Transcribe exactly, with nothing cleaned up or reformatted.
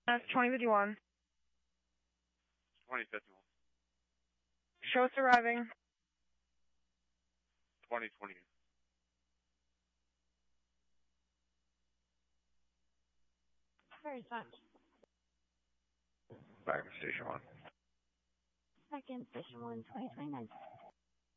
That's twenty fifty-one. twenty fifty-one. Show us arriving. twenty twenty. Very much. Back to station one. Second, station one, twenty twenty-nine.